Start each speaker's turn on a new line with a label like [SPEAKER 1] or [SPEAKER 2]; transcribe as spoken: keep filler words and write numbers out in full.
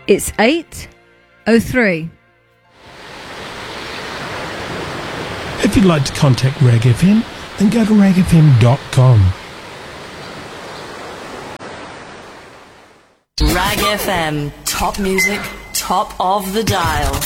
[SPEAKER 1] It's eight oh three.
[SPEAKER 2] If you'd like to contact Rag F M, then go to rag f m dot com.
[SPEAKER 3] Rag F M, top music, top of the dial.